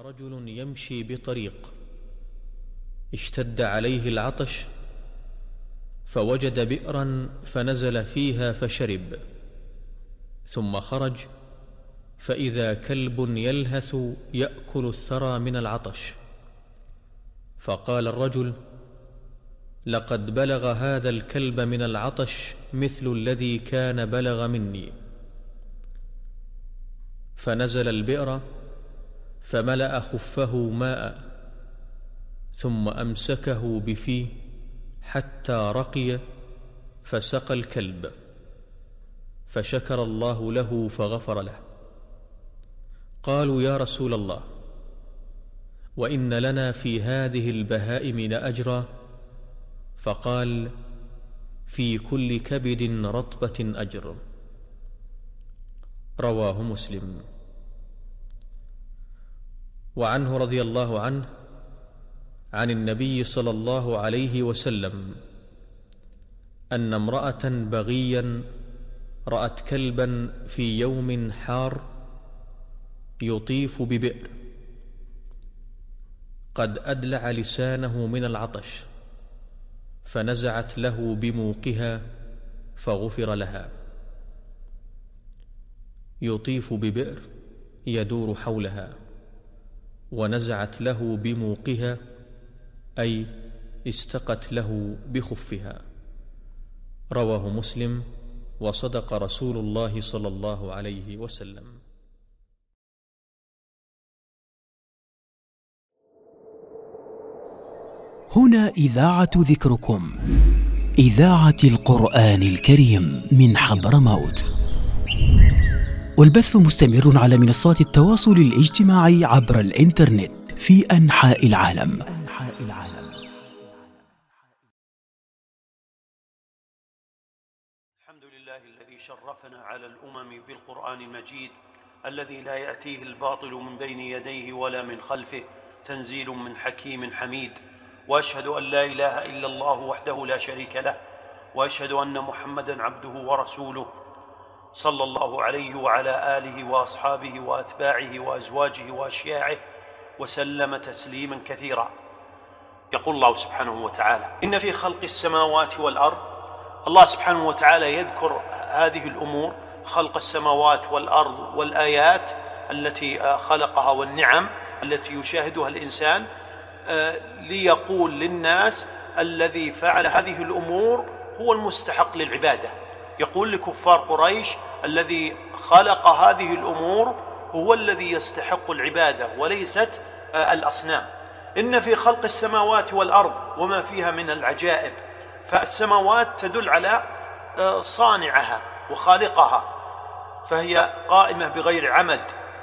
رجل يمشي بطريق اشتد عليه العطش فوجد بئرا فنزل فيها فشرب، ثم خرج فإذا كلب يلهث يأكل الثرى من العطش، فقال الرجل: لقد بلغ هذا الكلب من العطش مثل الذي كان بلغ مني. فنزل البئر فملأ خفه ماء، ثم أمسكه بفيه حتى رقي فسقى الكلب، فشكر الله له فغفر له. قالوا: يا رسول الله، وإن لنا في هذه البهائم لأجرا؟ فقال: في كل كبد رطبة أجر. رواه مسلم. وعنه رضي الله عنه عن النبي صلى الله عليه وسلم أن امرأة بغيا رأت كلبا في يوم حار يطيف ببئر قد أدلع لسانه من العطش، فنزعت له بموقها فغفر لها. يطيف ببئر يدور حولها، ونزعت له بموقها أي استقت له بخفها. رواه مسلم. وصدق رسول الله صلى الله عليه وسلم. هنا إذاعة ذكركم، إذاعة القرآن الكريم من حضرموت، والبث مستمر على منصات التواصل الاجتماعي عبر الإنترنت في أنحاء العالم. الحمد لله الذي شرفنا على الأمم بالقرآن المجيد، الذي لا يأتيه الباطل من بين يديه ولا من خلفه، تنزيل من حكيم حميد. وأشهد أن لا إله إلا الله وحده لا شريك له، وأشهد أن محمدًا عبده ورسوله، صلى الله عليه وعلى آله وأصحابه وأتباعه وأزواجه وأشياعه وسلم تسليماً كثيرا. يقول الله سبحانه وتعالى: إن في خلق السماوات والأرض. الله سبحانه وتعالى يذكر هذه الأمور، خلق السماوات والأرض والآيات التي خلقها والنعم التي يشاهدها الإنسان، ليقول للناس الذي فعل هذه الأمور هو المستحق للعبادة. يقول لكفار قريش: الذي خلق هذه الأمور هو الذي يستحق العبادة وليست الأصنام. إن في خلق السماوات والأرض وما فيها من العجائب. فالسماوات تدل على صانعها وخالقها، فهي قائمة بغير عمد،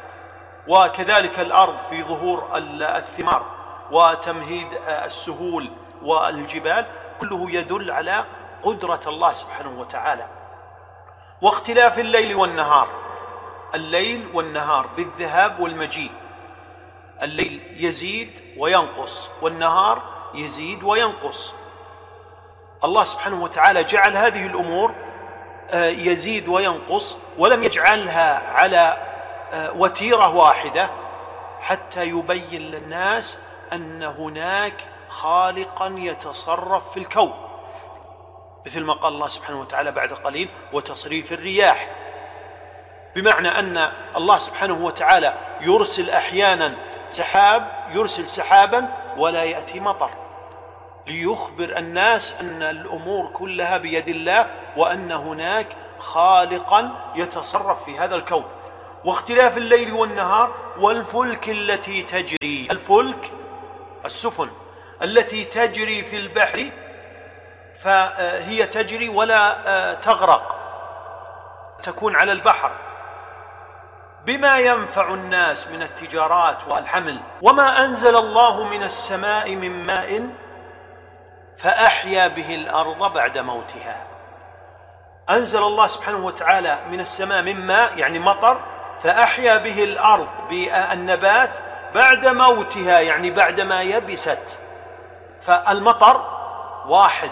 وكذلك الأرض في ظهور الثمار وتمهيد السهول والجبال، كله يدل على قدرة الله سبحانه وتعالى. واختلاف الليل والنهار، الليل والنهار بالذهاب والمجيء، الليل يزيد وينقص والنهار يزيد وينقص. الله سبحانه وتعالى جعل هذه الأمور يزيد وينقص، ولم يجعلها على وتيرة واحدة، حتى يبين للناس أن هناك خالقا يتصرف في الكون، مثل ما قال الله سبحانه وتعالى بعد قليل: وتصريف الرياح، بمعنى أن الله سبحانه وتعالى يرسل أحيانا يرسل سحابا ولا يأتي مطر، ليخبر الناس أن الأمور كلها بيد الله، وأن هناك خالقا يتصرف في هذا الكون. واختلاف الليل والنهار والفلك التي تجري، الفلك السفن التي تجري في البحر، فهي تجري ولا تغرق، تكون على البحر، بما ينفع الناس من التجارات والحمل. وما أنزل الله من السماء من ماء فأحيا به الأرض بعد موتها. أنزل الله سبحانه وتعالى من السماء من ماء يعني مطر، فأحيا به الأرض بالنبات بعد موتها يعني بعدما يبست. فالمطر واحد،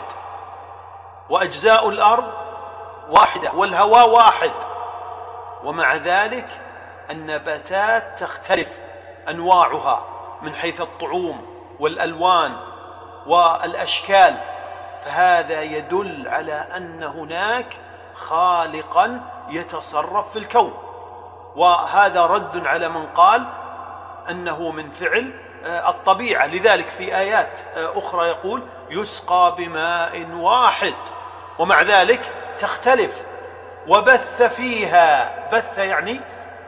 وأجزاء الأرض واحدة، والهواء واحد، ومع ذلك النباتات تختلف، أنواعها من حيث الطعوم والألوان والأشكال، فهذا يدل على أن هناك خالقا يتصرف في الكون. وهذا رد على من قال أنه من فعل الطبيعة. لذلك في آيات أخرى يقول يسقى بماء واحد، ومع ذلك تختلف. وبث فيها، بث يعني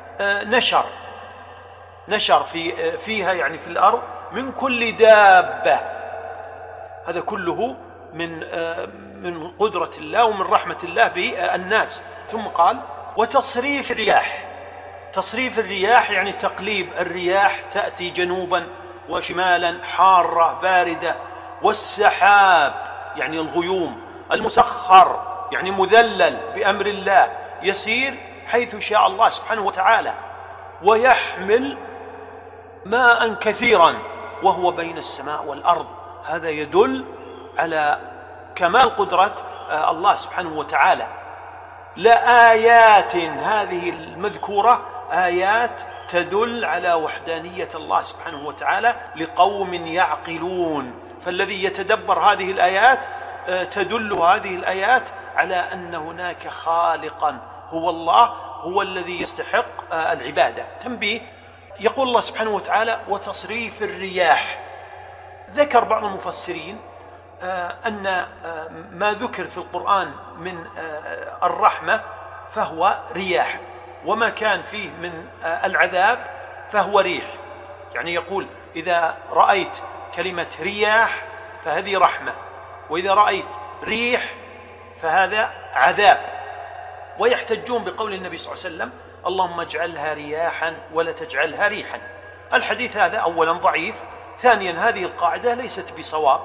نشر فيها يعني في الأرض من كل دابة. هذا كله من قدرة الله ومن رحمة الله بالناس. ثم قال وتصريف الرياح. تصريف الرياح يعني تقليب الرياح، تأتي جنوبا وشمالا، حارة باردة. والسحاب يعني الغيوم، المسخر يعني مذلل بأمر الله، يسير حيث شاء الله سبحانه وتعالى. ويحمل ماء كثيرا وهو بين السماء والأرض. هذا يدل على كمال قدرة الله سبحانه وتعالى. لآيات، هذه المذكورة آيات تدل على وحدانية الله سبحانه وتعالى لقوم يعقلون. فالذي يتدبر هذه الآيات تدل هذه الآيات على أن هناك خالقا هو الله، هو الذي يستحق العبادة. تنبيه، يقول الله سبحانه وتعالى وتصريف الرياح. ذكر بعض المفسرين أن ما ذكر في القرآن من الرحمة فهو رياح، وما كان فيه من العذاب فهو ريح. يعني يقول إذا رأيت كلمة رياح فهذه رحمة، وإذا رأيت ريح فهذا عذاب. ويحتجون بقول النبي صلى الله عليه وسلم اللهم اجعلها رياحا ولا تجعلها ريحا. الحديث هذا أولا ضعيف، ثانيا هذه القاعدة ليست بصواب.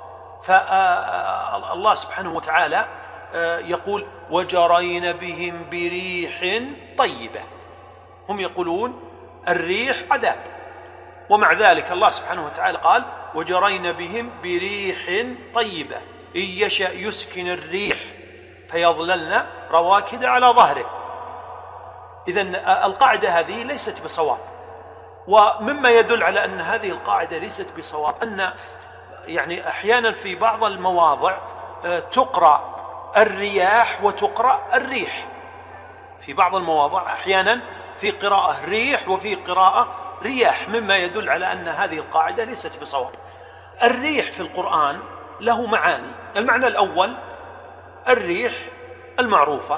فالله سبحانه وتعالى يقول وجرين بهم بريح طيبة. هم يقولون الريح عذاب، ومع ذلك الله سبحانه وتعالى قال وجرين بهم بريح طيبة إن يشأ يسكن الريح فيظللن رواكد على ظهره. إذن القاعدة هذه ليست بصواب. ومما يدل على أن هذه القاعدة ليست بصواب أن يعني أحيانا في بعض المواضع تقرأ الرياح وتقرأ الريح. في بعض المواضع أحيانا في قراءة ريح وفي قراءة رياح، مما يدل على أن هذه القاعدة ليست بصواب. الريح في القرآن له معاني. المعنى الأول الريح المعروفة،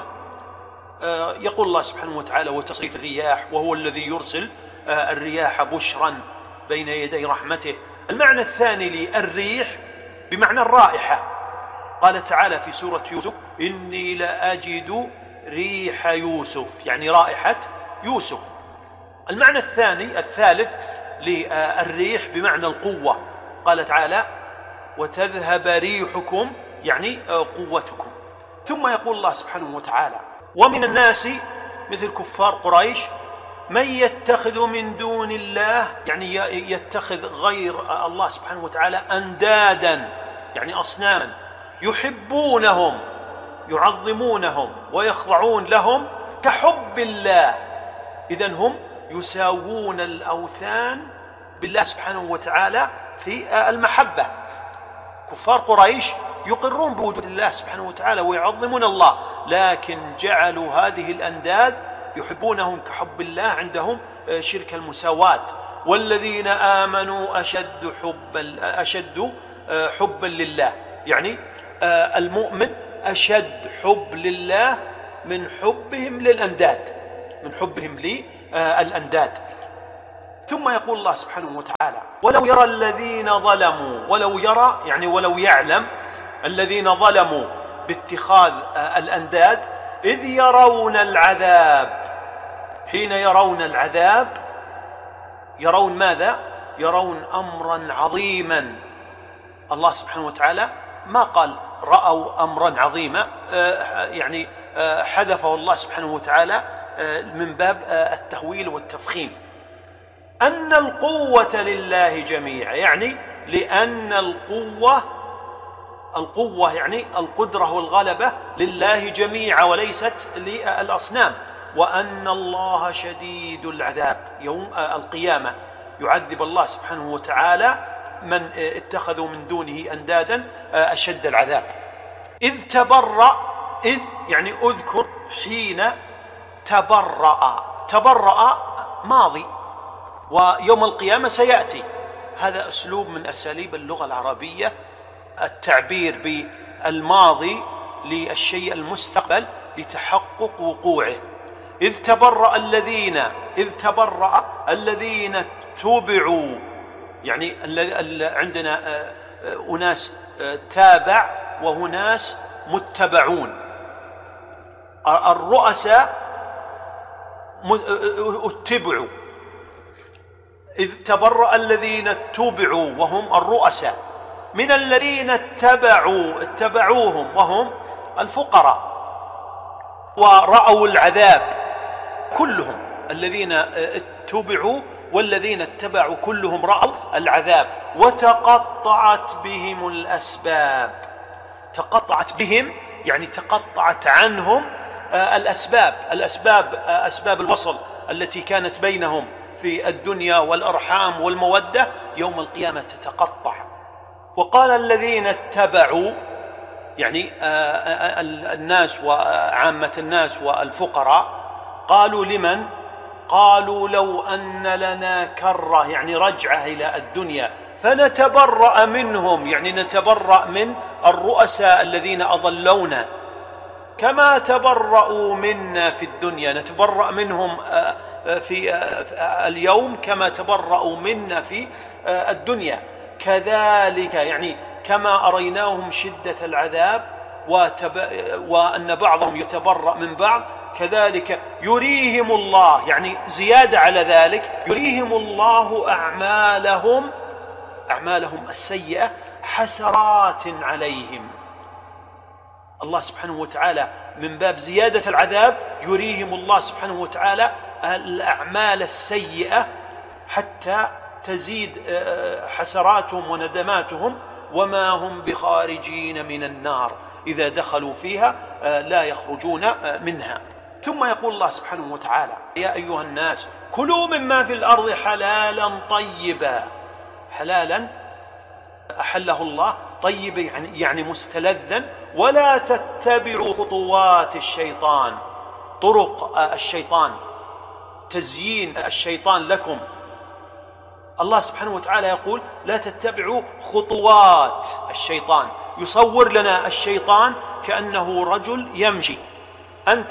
يقول الله سبحانه وتعالى وتصريف الرياح وهو الذي يرسل الرياح بشرا بين يدي رحمته. المعنى الثاني للريح بمعنى الرائحة، قال تعالى في سورة يوسف إني لأجد ريح يوسف، يعني رائحة يوسف. المعنى الثالث للريح بمعنى القوة، قال تعالى وتذهب ريحكم، يعني قوتكم. ثم يقول الله سبحانه وتعالى ومن الناس مثل كفار قريش من يتخذ من دون الله، يعني يتخذ غير الله سبحانه وتعالى أندادا، يعني أصناما، يحبونهم يعظمونهم ويخضعون لهم كحب الله. إذن هم يساوون الأوثان بالله سبحانه وتعالى في المحبة. كفار قريش يقرون بوجود الله سبحانه وتعالى ويعظمون الله، لكن جعلوا هذه الأنداد يحبونهم كحب الله، عندهم شرك المساواة. والذين آمنوا أشد حبا لله، يعني المؤمن أشد حب لله من حبهم للأنداد، من حبهم للأنداد. ثم يقول الله سبحانه وتعالى ولو يرى الذين ظلموا، ولو يرى يعني ولو يعلم الذين ظلموا باتخاذ الأنداد إذ يرون العذاب. حين يرون العذاب يرون ماذا؟ يرون أمرا عظيما. الله سبحانه وتعالى ما قال رأوا أمرا عظيما، يعني حذفه الله سبحانه وتعالى من باب التهويل والتفخيم. أن القوة لله جميعا، يعني لأن القوة يعني القدرة والغلبة لله جميعا وليست للأصنام. وأن الله شديد العذاب يوم القيامة، يعذب الله سبحانه وتعالى من اتخذوا من دونه أندادا أشد العذاب. إذ تبرأ، إذ يعني أذكر حين تبرأ ماضي، ويوم القيامة سيأتي. هذا أسلوب من أساليب اللغة العربية، التعبير بالماضي للشيء المستقبل لتحقق وقوعه. إذ تبرأ الذين تبعوا، يعني عندنا أناس تابع وأناس متبعون. الرؤساء اتبعوا. إذ تبرأ الذين اتبعوا وهم الرؤساء من الذين اتبعوهم وهم الفقراء ورأوا العذاب. كلهم الذين اتبعوا والذين اتبعوا كلهم رأوا العذاب. وتقطعت بهم الأسباب. تقطعت بهم يعني تقطعت عنهم الأسباب، أسباب الوصل التي كانت بينهم في الدنيا والأرحام والمودة يوم القيامة تتقطع. وقال الذين اتبعوا يعني الناس وعامة الناس والفقراء، قالوا لمن؟ قالوا لو أن لنا كرة، يعني رجعة إلى الدنيا فنتبرأ منهم، يعني نتبرأ من الرؤساء الذين أضلونا كما تبرأوا منا في الدنيا، نتبرأ منهم في اليوم كما تبرأوا منا في الدنيا. كذلك يعني كما أريناهم شدة العذاب وأن بعضهم يتبرأ من بعض، كذلك يريهم الله، يعني زيادة على ذلك يريهم الله أعمالهم السيئة حسرات عليهم. الله سبحانه وتعالى من باب زيادة العذاب يريهم الله سبحانه وتعالى الأعمال السيئة حتى تزيد حسراتهم وندماتهم، وما هم بخارجين من النار، إذا دخلوا فيها لا يخرجون منها. ثم يقول الله سبحانه وتعالى: يا أيها الناس كلوا مما في الأرض حلالا طيبا. حلالا أحله الله، طيب يعني مستلذا. ولا تتبعوا خطوات الشيطان، طرق الشيطان، تزيين الشيطان لكم. الله سبحانه وتعالى يقول: لا تتبعوا خطوات الشيطان. يصور لنا الشيطان كأنه رجل يمشي. أنت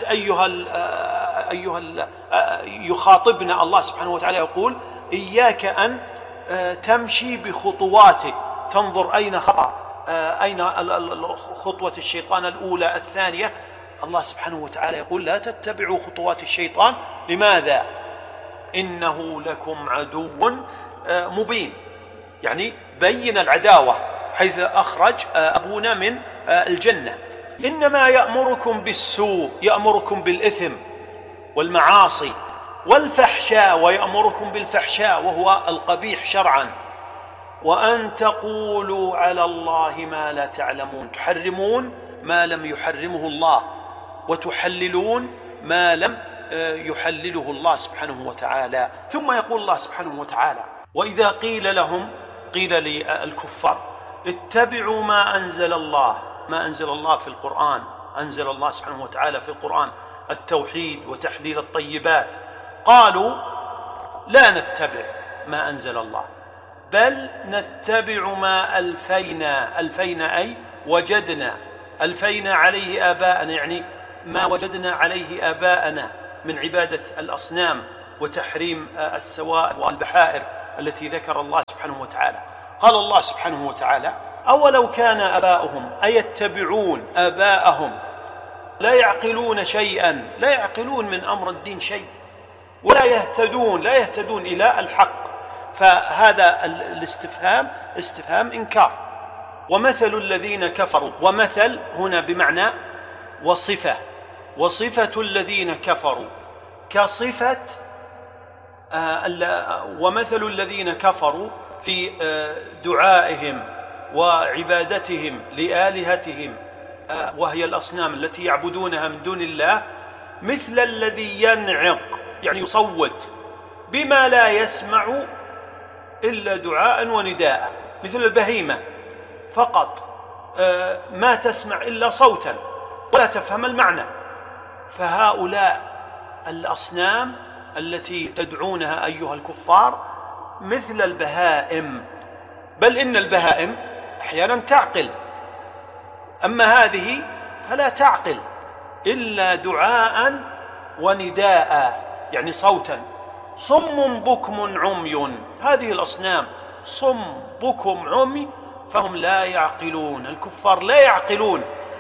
يخاطبنا الله سبحانه وتعالى يقول: إياك أن تمشي بخطواته، تنظر أين خطأ، أين خطوة الشيطان الأولى الثانية. الله سبحانه وتعالى يقول: لا تتبعوا خطوات الشيطان. لماذا؟ إنه لكم عدو مبين، يعني بين العداوة، حيث أخرج أبونا من الجنة. إنما يأمركم بالسوء، يأمركم بالإثم والمعاصي والفحشاء، ويأمركم بالفحشاء وهو القبيح شرعا. وأن تقولوا على الله ما لا تعلمون، تحرمون ما لم يحرمه الله وتحللون ما لم يحلله الله سبحانه وتعالى. ثم يقول الله سبحانه وتعالى: وإذا قيل لهم، قيل للكفار: اتبعوا ما أنزل الله في القرآن. أنزل الله سبحانه وتعالى في القرآن التوحيد وتحليل الطيبات. قالوا: لا نتبع ما أنزل الله، بل نتبع ما ألفينا أي وجدنا، ألفينا عليه آباءنا، يعني ما وجدنا عليه آباءنا من عبادة الأصنام وتحريم السوائل والبحائر التي ذكر الله سبحانه وتعالى. قال الله سبحانه وتعالى: أولو كان آباؤهم، أيتبعون آباءهم لا يعقلون شيئا، لا يعقلون من أمر الدين شيء، ولا يهتدون إلى الحق. فهذا الاستفهام استفهام إنكار. ومثل الذين كفروا، ومثل هنا بمعنى وصفة الذين كفروا كصفة ومثل الذين كفروا في دعائهم وعبادتهم لآلهتهم وهي الأصنام التي يعبدونها من دون الله، مثل الذي ينعق، يعني يصوت، بما لا يسمع إلا دعاء ونداء، مثل البهيمة فقط ما تسمع إلا صوتا ولا تفهم المعنى. فهؤلاء الأصنام التي تدعونها أيها الكفار مثل البهائم، بل إن البهائم أحيانا تعقل، أما هذه فلا تعقل إلا دعاء ونداء، يعني صوتا. صم بكم عمي، هذه الأصنام صم بكم عمي، فهم لا يعقلون. الكفار لا يعقلون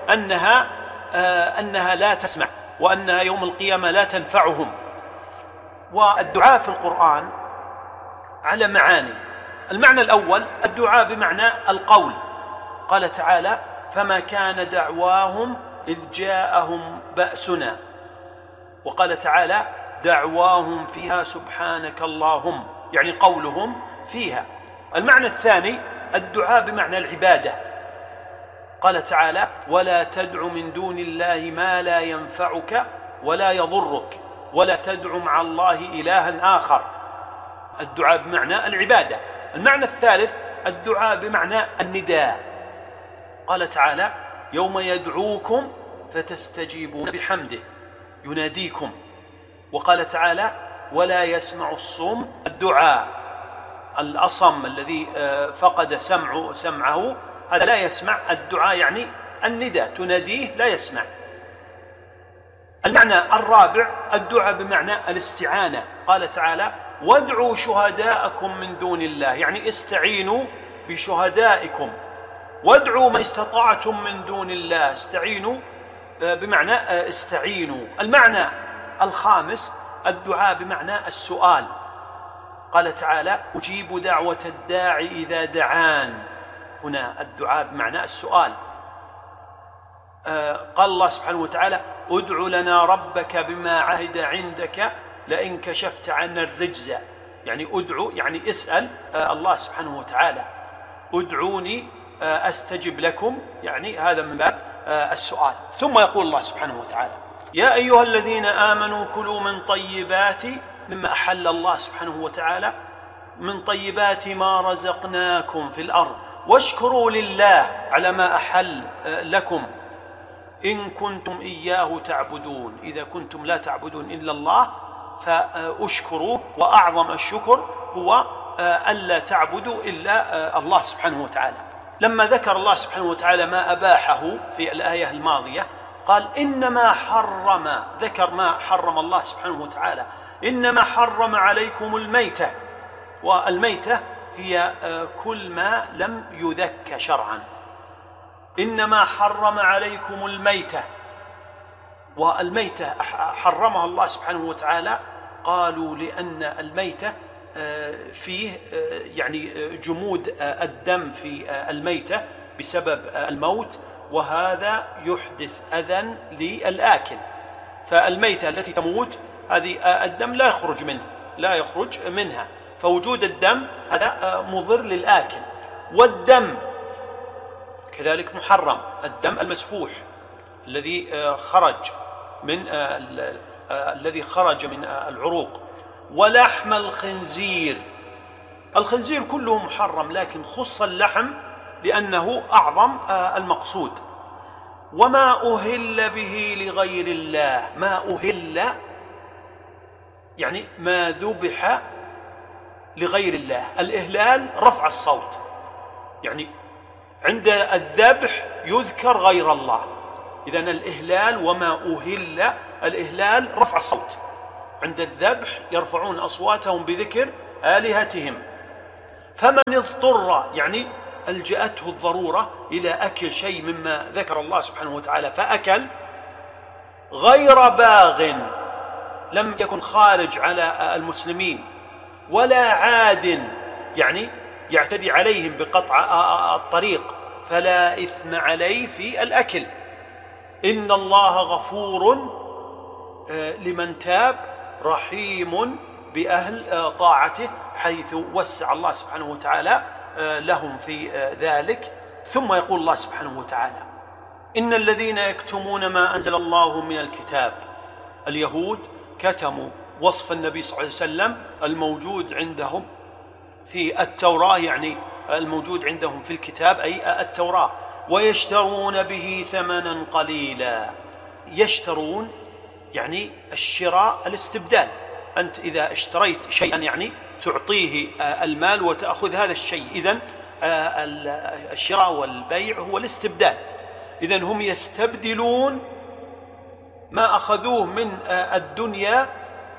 أنها لا تسمع، وأنها يوم القيامة لا تنفعهم. والدعاء في القرآن على معاني. المعنى الأول الدعاء بمعنى القول، قال تعالى: فما كان دعواهم إذ جاءهم بأسنا. وقال تعالى: دعواهم فيها سبحانك اللهم، يعني قولهم فيها. المعنى الثاني الدعاء بمعنى العبادة، قال تعالى: ولا تدع من دون الله ما لا ينفعك ولا يضرك ولا تدع مع الله إلها آخر. الدعاء بمعنى العبادة. المعنى الثالث الدعاء بمعنى النداء، قال تعالى: يوم يدعوكم فتستجيبون بحمده، يناديكم. وقال تعالى: ولا يسمع الصم الدعاء. الأصم الذي فقد سمعه هذا لا يسمع الدعاء، يعني النداء تناديه لا يسمع. المعنى الرابع الدعاء بمعنى الاستعانة، قال تعالى: وادعوا شهداءكم من دون الله، يعني استعينوا بشهدائكم. وادعوا من استطعتم من دون الله، استعينوا بمعنى استعينوا. المعنى الخامس الدعاء بمعنى السؤال، قال تعالى: أجيب دعوة الداعي إذا دعان. هنا الدعاء بمعنى السؤال. قال الله سبحانه وتعالى: ادع لنا ربك بما عهد عندك لئن كشفت عنا الرجز، يعني ادعو يعني اسأل الله سبحانه وتعالى. ادعوني أستجب لكم، يعني هذا من باب السؤال. ثم يقول الله سبحانه وتعالى: يا أيها الذين آمنوا كلوا من طيبات مما أحل الله سبحانه وتعالى، من طيبات ما رزقناكم في الأرض واشكروا لله على ما أحل لكم إن كنتم إياه تعبدون. إذا كنتم لا تعبدون إلا الله فأشكروا، وأعظم الشكر هو ألا تعبدوا إلا الله سبحانه وتعالى. لما ذكر الله سبحانه وتعالى ما أباحه في الآية الماضية قال: إنما حرم، ذكر ما حرم الله سبحانه وتعالى: إنما حرم عليكم الميتة. والميتة هي كل ما لم يذك شرعا. إنما حرم عليكم الميتة. والميتة حرمها الله سبحانه وتعالى، قالوا لأن الميتة فيه يعني جمود الدم في الميتة بسبب الموت، وهذا يحدث أذى للآكل. فالميتة التي تموت هذه الدم لا يخرج منها، فوجود الدم هذا مضر للآكل. والدم كذلك محرم، الدم المسفوح الذي خرج من العروق. ولحم الخنزير، الخنزير كله محرم، لكن خص اللحم لأنه أعظم المقصود. وما أهل به لغير الله، ما أهل يعني ما ذبح لغير الله. الإهلال رفع الصوت، يعني عند الذبح يذكر غير الله. إذن الإهلال وما أهل، الإهلال رفع الصوت، عند الذبح يرفعون أصواتهم بذكر آلهتهم. فمن اضطر يعني ألجأته الضرورة إلى أكل شيء مما ذكر الله سبحانه وتعالى فأكل، غير باغ، لم يكن خارج على المسلمين، ولا عاد يعني يعتدي عليهم بقطع الطريق، فلا إثم عليه في الأكل. إن الله غفور لمن تاب رحيم بأهل طاعته، حيث وسع الله سبحانه وتعالى لهم في ذلك. ثم يقول الله سبحانه وتعالى: إن الذين يكتمون ما أنزل الله من الكتاب. اليهود كتموا وصف النبي صلى الله عليه وسلم الموجود عندهم في التوراة، يعني الموجود عندهم في الكتاب أي التوراة. ويشترون به ثمنا قليلا. يشترون يعني الشراء الاستبدال، أنت إذا اشتريت شيئا يعني تعطيه المال وتأخذ هذا الشيء، إذن الشراء والبيع هو الاستبدال. إذن هم يستبدلون ما أخذوه من الدنيا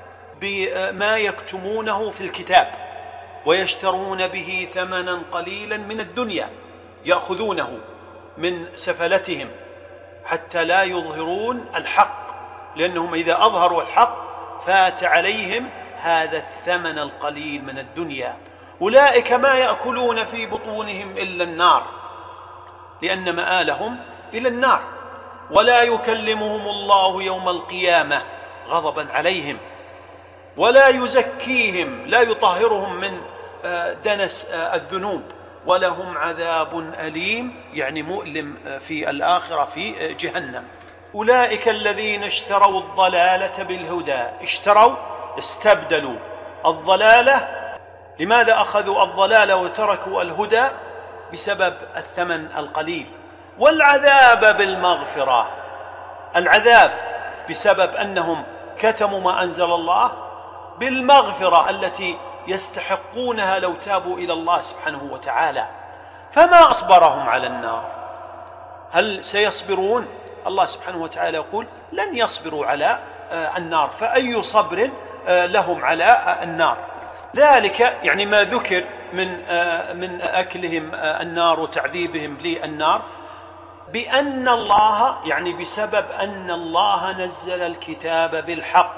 بما يكتمونه في الكتاب. ويشترون به ثمنا قليلا من الدنيا، يأخذونه من سفلتهم حتى لا يظهرون الحق، لأنهم إذا أظهروا الحق فات عليهم هذا الثمن القليل من الدنيا. أولئك ما يأكلون في بطونهم إلا النار، لأن مآلهم إلى النار. ولا يكلمهم الله يوم القيامة غضبا عليهم، ولا يزكيهم، لا يطهرهم من دنس الذنوب، ولهم عذاب أليم يعني مؤلم في الآخرة في جهنم. أولئك الذين اشتروا الضلالة بالهدى. اشتروا، استبدلوا الضلالة. لماذا أخذوا الضلالة وتركوا الهدى؟ بسبب الثمن القليل. والعذاب بالمغفرة. العذاب بسبب أنهم كتموا ما أنزل الله، بالمغفرة التي يستحقونها لو تابوا إلى الله سبحانه وتعالى. فما أصبرهم على النار. هل سيصبرون؟ الله سبحانه وتعالى يقول لن يصبروا على النار، فأي صبر لهم على النار؟ ذلك يعني ما ذكر من أكلهم النار وتعذيبهم للنار، بأن الله يعني بسبب أن الله نزل الكتاب بالحق،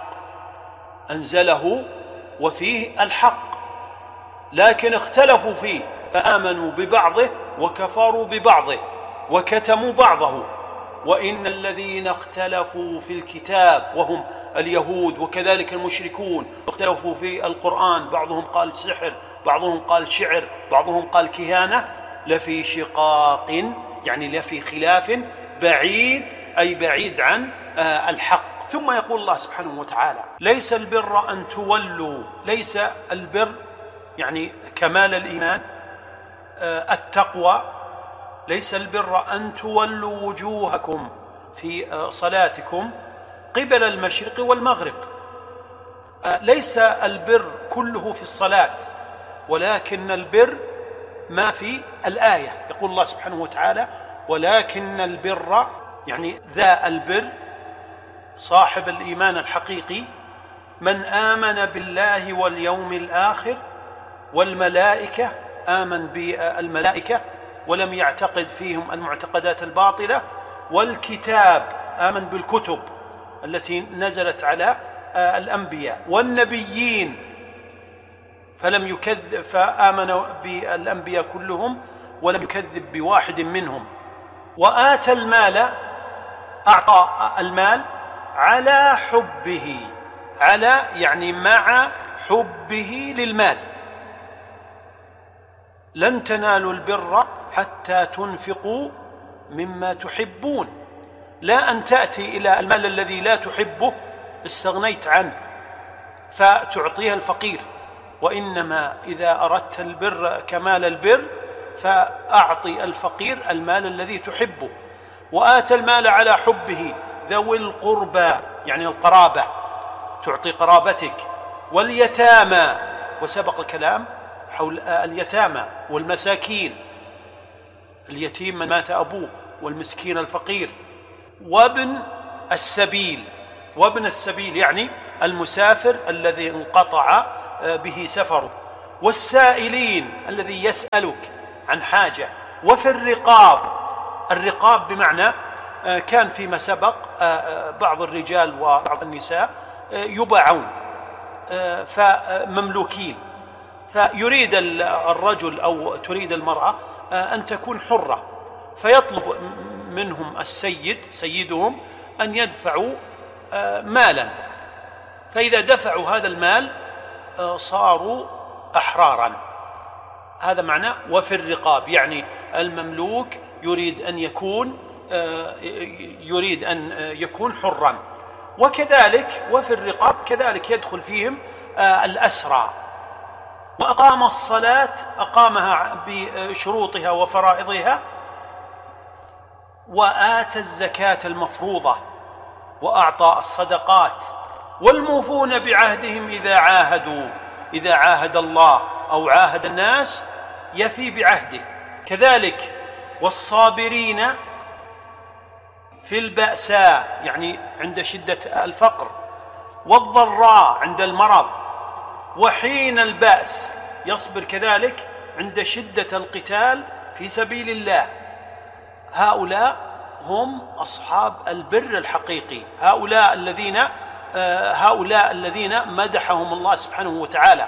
أنزله وفيه الحق، لكن اختلفوا فيه فآمنوا ببعضه وكفروا ببعضه وكتموا بعضه. وإن الذين اختلفوا في الكتاب وهم اليهود وكذلك المشركون اختلفوا في القرآن، بعضهم قال سحر، بعضهم قال شعر، بعضهم قال كهانة، لفي شقاق يعني لفي خلاف بعيد، أي بعيد عن الحق. ثم يقول الله سبحانه وتعالى ليس البر أن تولوا، ليس البر يعني كمال الإيمان التقوى، ليس البر أن تولوا وجوهكم في صلاتكم قبل المشرق والمغرب. ليس البر كله في الصلاة، ولكن البر ما في الآية. يقول الله سبحانه وتعالى ولكن البر يعني ذا البر صاحب الإيمان الحقيقي من آمن بالله واليوم الآخر والملائكة، آمن بالملائكة ولم يعتقد فيهم المعتقدات الباطلة، والكتاب آمن بالكتب التي نزلت على الأنبياء، والنبيين فلم يكذب، فآمن بالأنبياء كلهم ولم يكذب بواحد منهم. وآتى المال، أعطى المال على حبه، على يعني مع حبه للمال. لن تنالوا البر حتى تنفقوا مما تحبون. لا أن تأتي إلى المال الذي لا تحبه استغنيت عنه فتعطيه الفقير، وإنما إذا أردت البر كمال البر فأعطي الفقير المال الذي تحبه. وآتى المال على حبه ذوي القربى يعني القرابة، تعطي قرابتك، واليتامى، وسبق الكلام حول اليتامى والمساكين، اليتيم من مات أبوه، والمسكين الفقير، وابن السبيل. وابن السبيل يعني المسافر الذي انقطع به سفره، والسائلين الذي يسألك عن حاجة، وفي الرقاب. الرقاب بمعنى كان فيما سبق بعض الرجال وبعض النساء يباعون فمملوكين، فيريد الرجل أو تريد المرأة أن تكون حرة، فيطلب منهم سيدهم أن يدفعوا مالا، فإذا دفعوا هذا المال صاروا أحرارا. هذا معنى وفي الرقاب، يعني المملوك يريد أن يكون حرا. وكذلك وفي الرقاب كذلك يدخل فيهم الأسرى، وأقام الصلاة، أقامها بشروطها وفرائضها، وآتى الزكاة المفروضة، وأعطى الصدقات، والموفون بعهدهم إذا عاهد الله أو عاهد الناس يفي بعهده. كذلك والصابرين في البأساء، يعني عند شدة الفقر، والضراء عند المرض، وحين البأس، يصبر كذلك عند شدة القتال في سبيل الله. هؤلاء هم أصحاب البر الحقيقي، هؤلاء الذين مدحهم الله سبحانه وتعالى.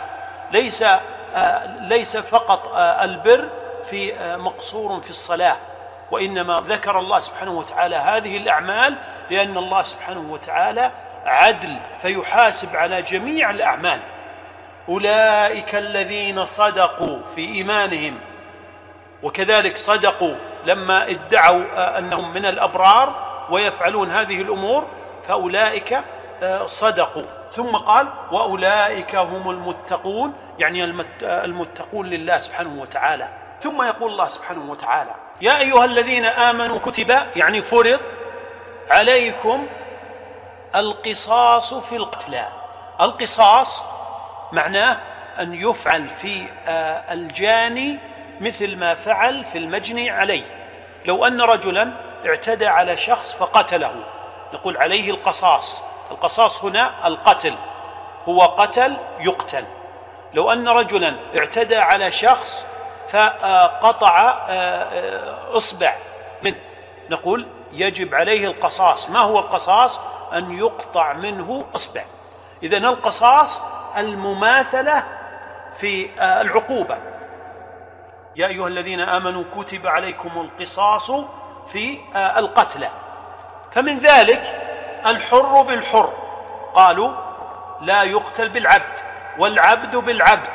ليس فقط البر مقصور في الصلاة، وإنما ذكر الله سبحانه وتعالى هذه الأعمال لأن الله سبحانه وتعالى عدل فيحاسب على جميع الأعمال. أولئك الذين صدقوا في إيمانهم، وكذلك صدقوا لما ادعوا أنهم من الأبرار ويفعلون هذه الأمور، فأولئك صدقوا. ثم قال وأولئك هم المتقون، يعني المتقون لله سبحانه وتعالى. ثم يقول الله سبحانه وتعالى يا أيها الذين آمنوا كتب، يعني فرض عليكم القصاص في القتلى. القصاص معناه أن يفعل في الجاني مثل ما فعل في المجني عليه. لو أن رجلا اعتدى على شخص فقتله نقول عليه القصاص. القصاص هنا القتل، هو قتل يقتل. لو أن رجلا اعتدى على شخص فقطع إصبع منه نقول يجب عليه القصاص. ما هو القصاص؟ أن يقطع منه إصبع. إذن القصاص المماثلة في العقوبة. يا أيها الذين آمنوا كتب عليكم القصاص في القتلى. فمن ذلك الحر بالحر، قالوا لا يقتل بالعبد، والعبد بالعبد،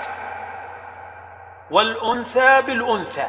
والأنثى بالأنثى،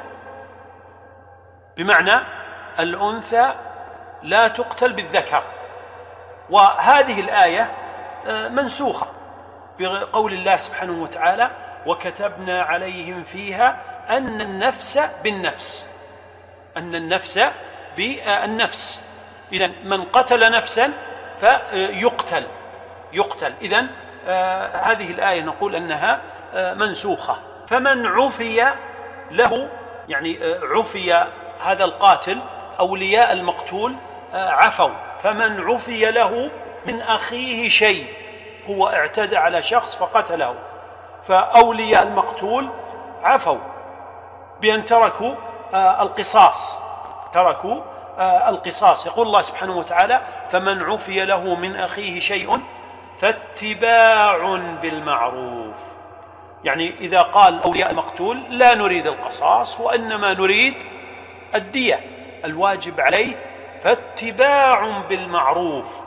بمعنى الأنثى لا تقتل بالذكر. وهذه الآية منسوخة بقول الله سبحانه وتعالى وكتبنا عليهم فيها أن النفس بالنفس، أن النفس بالنفس. إذن من قتل نفسا فيقتل. إذن هذه الآية نقول أنها منسوخة. فمن عفي له، يعني عفي هذا القاتل، أولياء المقتول عفوا. فمن عفي له من أخيه شيء، هو اعتدى على شخص فقتله، فأولياء المقتول عفوا بأن تركوا القصاص. يقول الله سبحانه وتعالى فمن عفي له من أخيه شيء فاتباع بالمعروف. يعني إذا قال أولياء المقتول لا نريد القصاص وإنما نريد الدية، الواجب عليه فاتباع بالمعروف،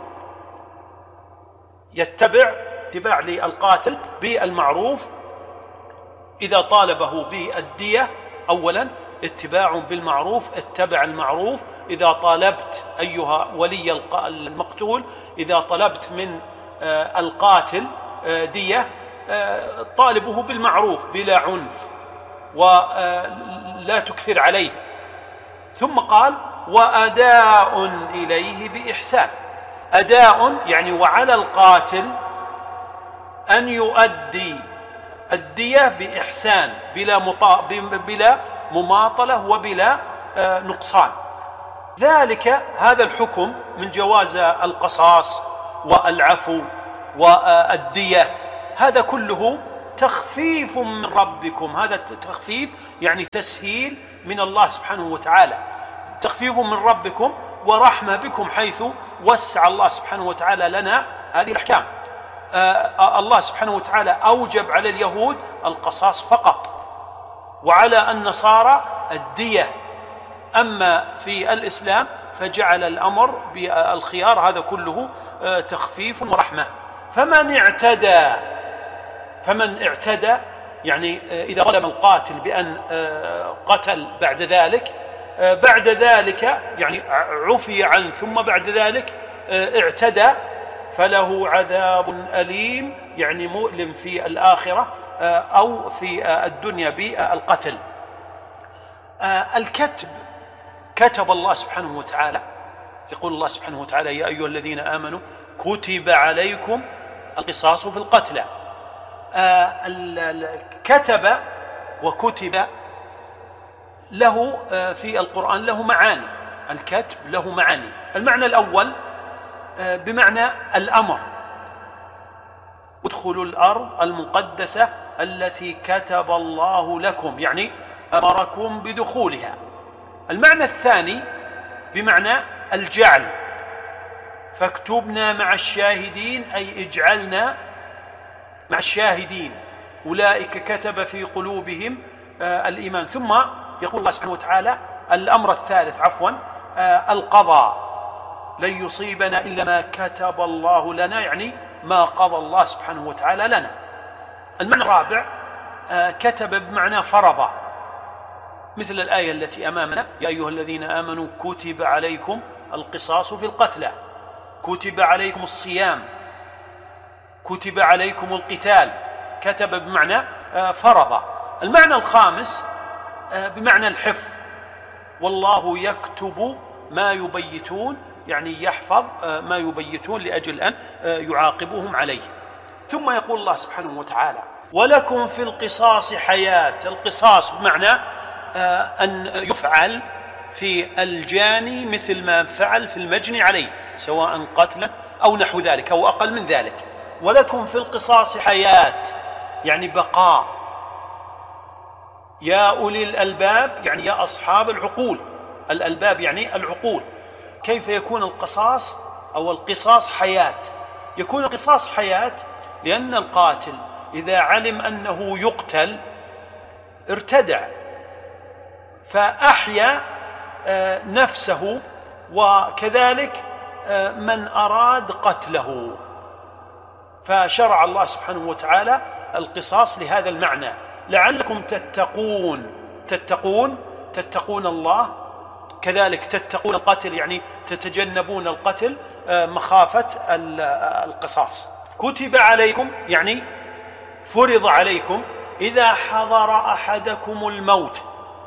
يتبع اتباع للقاتل بالمعروف. إذا طالبه بالدية أولا اتباع بالمعروف، اتبع المعروف. إذا طالبت أيها ولي المقتول، إذا طلبت من القاتل دية طالبه بالمعروف بلا عنف ولا تكثر عليه. ثم قال وأداء إليه بإحسان. أداء يعني وعلى القاتل أن يؤدي الدية بإحسان بلا مماطلة وبلا نقصان. ذلك هذا الحكم من جواز القصاص والعفو والدية، هذا كله تخفيف من ربكم. هذا التخفيف يعني تسهيل من الله سبحانه وتعالى، تخفيف من ربكم ورحمة بكم، حيث وسع الله سبحانه وتعالى لنا هذه الأحكام. الله سبحانه وتعالى أوجب على اليهود القصاص فقط، وعلى النصارى الدية. أما في الإسلام فجعل الأمر بالخيار. هذا كله تخفيف ورحمة. فمن اعتدى يعني إذا ظلم القاتل بأن قتل بعد ذلك يعني عفي عنه ثم بعد ذلك اعتدى، فله عذاب أليم، يعني مؤلم في الآخرة، أو في الدنيا بالقتل. الكتب كتب الله سبحانه وتعالى، يقول الله سبحانه وتعالى: يا أيها الذين آمنوا كتب عليكم القصاص في القتلى. كتب وكتب له في القرآن له معاني. الكتب له معاني. المعنى الأول بمعنى الأمر: ادخلوا الأرض المقدسة التي كتب الله لكم، يعني أمركم بدخولها. المعنى الثاني بمعنى الجعل: فاكتبنا مع الشاهدين، أي اجعلنا مع الشاهدين، أولئك كتب في قلوبهم الإيمان. ثم يقول الله سبحانه وتعالى الأمر الثالث القضاء: لن يصيبنا إلا ما كتب الله لنا، يعني ما قضى الله سبحانه وتعالى لنا. المعنى الرابع كتب بمعنى فرض، مثل الآية التي أمامنا: يا أيها الذين آمنوا كتب عليكم القصاص في القتلى، كتب عليكم الصيام، كتب عليكم القتال. كتب بمعنى فرض. المعنى الخامس بمعنى الحفظ: والله يكتب ما يبيتون، يعني يحفظ ما يبيتون لأجل أن يعاقبهم عليه. ثم يقول الله سبحانه وتعالى: ولكم في القصاص حياة. القصاص بمعنى أن يفعل في الجاني مثل ما فعل في المجني عليه، سواء قتلا أو نحو ذلك أو أقل من ذلك. ولكم في القصاص حياة، يعني بقاء. يا أولي الألباب، يعني يا أصحاب العقول. الألباب يعني العقول. كيف يكون القصاص أو القصاص حياة؟ يكون القصاص حياة لأن القاتل إذا علم أنه يقتل ارتدع، فأحيا نفسه، وكذلك من أراد قتله. فشرع الله سبحانه وتعالى القصاص لهذا المعنى: لعلكم تتقون الله، كذلك تتقون القتل، يعني تتجنبون القتل مخافة القصاص. كتب عليكم يعني فرض عليكم إذا حضر أحدكم الموت.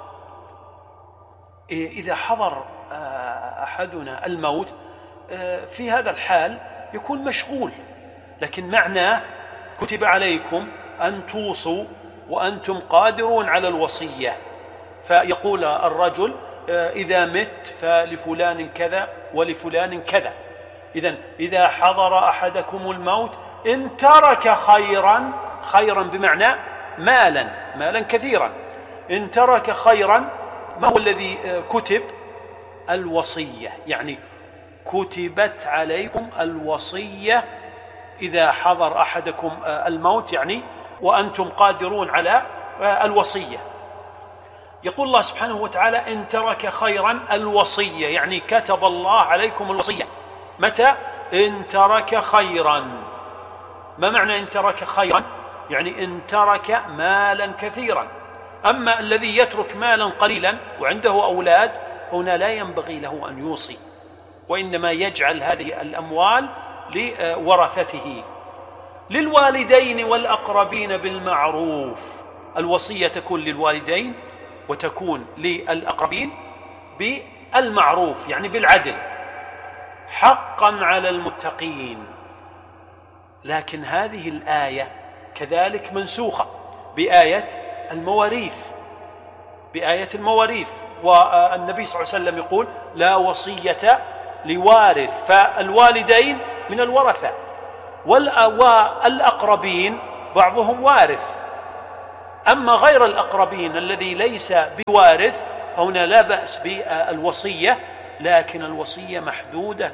إذا حضر أحدنا الموت في هذا الحال يكون مشغول، لكن معناه كتب عليكم أن توصوا وأنتم قادرون على الوصية. فيقول الرجل: إذا مت فلفلان كذا ولفلان كذا. إذن إذا حضر أحدكم الموت إن ترك خيرا بمعنى مالا كثيرا. إن ترك خيرا، ما هو الذي كتب؟ الوصية، يعني كتبت عليكم الوصية إذا حضر أحدكم الموت، يعني وأنتم قادرون على الوصية. يقول الله سبحانه وتعالى: إن ترك خيرا الوصية، يعني كتب الله عليكم الوصية. متى؟ إن ترك خيرا. ما معنى إن ترك خيرا؟ يعني إن ترك مالا كثيرا. أما الذي يترك مالا قليلا وعنده أولاد هنا لا ينبغي له أن يوصي، وإنما يجعل هذه الأموال لورثته. للوالدين والأقربين بالمعروف. الوصية تكون للوالدين وتكون للأقربين بالمعروف، يعني بالعدل، حقا على المتقين. لكن هذه الآية كذلك منسوخة بآية المواريث. والنبي صلى الله عليه وسلم يقول: لا وصية لوارث. فالوالدين من الورثة، والأقربين بعضهم وارث. أما غير الأقربين الذي ليس بوارث هنا لا بأس بالوصية، لكن الوصية محدودة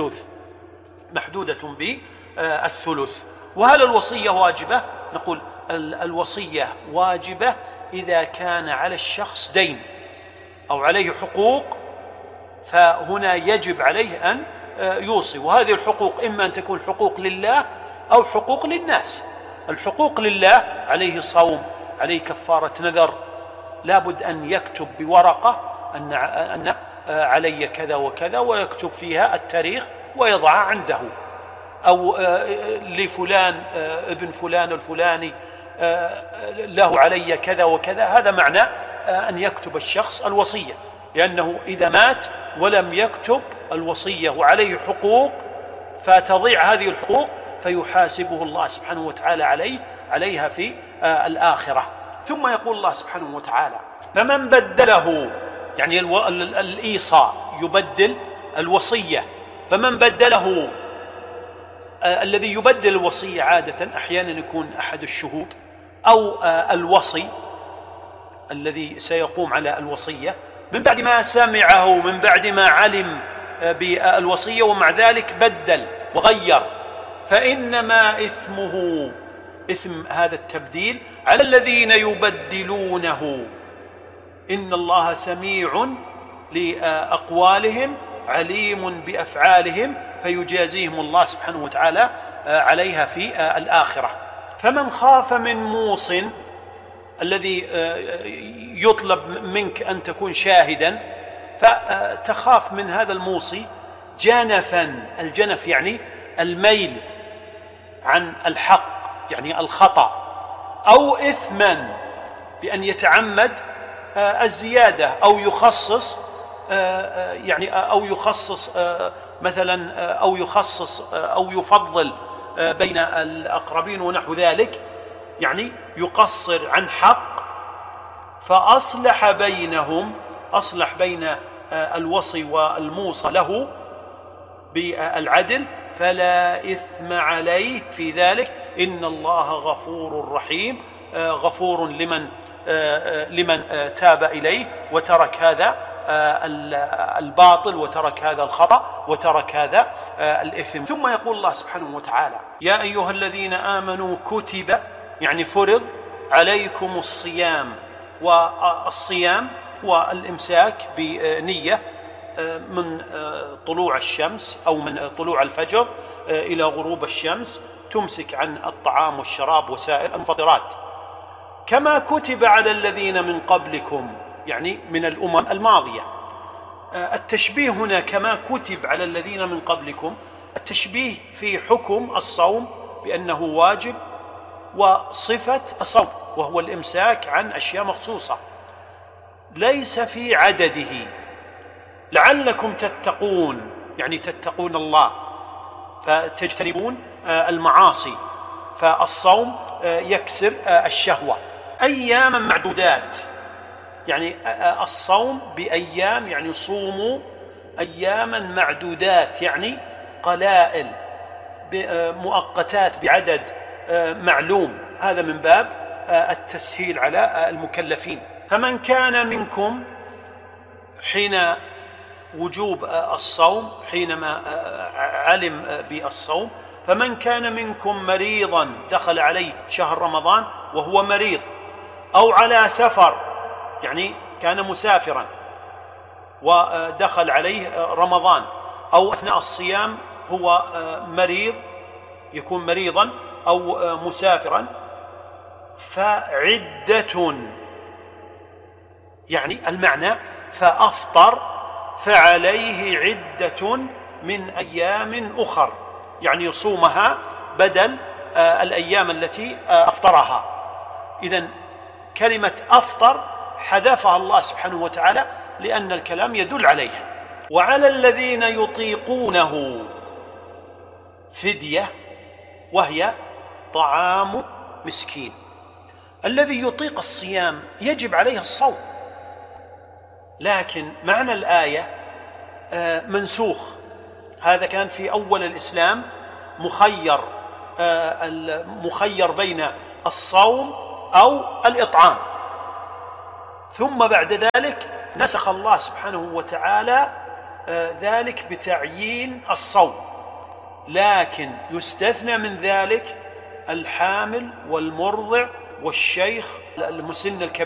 بالثلث. وهل الوصية واجبة؟ نقول الوصية واجبة إذا كان على الشخص دين أو عليه حقوق، فهنا يجب عليه أن يوصي. وهذه الحقوق إما أن تكون حقوق لله أو حقوق للناس. الحقوق لله عليه صوم، عليه كفارة نذر، لابد أن يكتب بورقة أن علي كذا وكذا، ويكتب فيها التاريخ ويضع عنده. أو لفلان ابن فلان الفلاني له علي كذا وكذا، هذا معنى أن يكتب الشخص الوصية، لأنه إذا مات ولم يكتب الوصية وعليه حقوق فتضيع هذه الحقوق فيحاسبه الله سبحانه وتعالى عليها في الآخرة. ثم يقول الله سبحانه وتعالى: فمن بدله، يعني الإيصاء يبدل الوصية، فمن بدله، الذي يبدل الوصية عادة أحيانا يكون أحد الشهود أو الوصي الذي سيقوم على الوصية من بعد ما سمعه، من بعد ما علم بالوصية ومع ذلك بدل وغير، فإنما إثم هذا التبديل على الذين يبدلونه، إن الله سميع لأقوالهم عليم بأفعالهم فيجازيهم الله سبحانه وتعالى عليها في الآخرة. فمن خاف من موص، الذي يطلب منك أن تكون شاهدا، فتخاف من هذا الموصي جنفا، الجنف يعني الميل عن الحق، يعني الخطأ، أو إثما بأن يتعمد الزيادة أو يخصص، مثلا أو يفضل بين الأقربين ونحو ذلك، يعني يقصر عن حق، فأصلح بينهم، أصلح بين الوصي والموصى له بالعدل، فلا إثم عليه في ذلك، إن الله غفور رحيم، غفور لمن تاب إليه وترك هذا الباطل وترك هذا الخطأ وترك هذا الإثم. ثم يقول الله سبحانه وتعالى: يا أيها الذين آمنوا كتب، يعني فرض عليكم الصيام، والصيام والإمساك بنية من طلوع الشمس أو من طلوع الفجر إلى غروب الشمس، تمسك عن الطعام والشراب وسائر المفطرات، كما كتب على الذين من قبلكم، يعني من الأمم الماضية. التشبيه هنا كما كتب على الذين من قبلكم، التشبيه في حكم الصوم بأنه واجب، وصفة الصوم وهو الإمساك عن أشياء مخصوصة، ليس في عدده، لعلكم تتقون، يعني تتقون الله فتجتنبون المعاصي، فالصوم يكسر الشهوة. أياما معدودات، يعني الصوم بأيام، يعني صوموا أياما معدودات، يعني قلائل مؤقتات بعدد معلوم، هذا من باب التسهيل على المكلفين. فمن كان منكم، حين وجوب الصوم، حينما علم بالصوم، فمن كان منكم مريضا، دخل عليه شهر رمضان وهو مريض، أو على سفر، يعني كان مسافرا ودخل عليه رمضان، أو أثناء الصيام هو مريض، يكون مريضا أو مسافرا، فعدة، يعني المعنى فأفطر، فعليه عدة من أيام أخر، يعني يصومها بدل الأيام التي أفطرها. إذن كلمة أفطر حذفها الله سبحانه وتعالى لأن الكلام يدل عليها. وعلى الذين يطيقونه فدية، وهي طعام مسكين. الذي يطيق الصيام يجب عليه الصوم، لكن معنى الآية منسوخ. هذا كان في أول الإسلام مخير بين الصوم أو الإطعام، ثم بعد ذلك نسخ الله سبحانه وتعالى ذلك بتعيين الصوم، لكن يستثنى من ذلك الحامل والمرضع والشيخ المسن الكبير.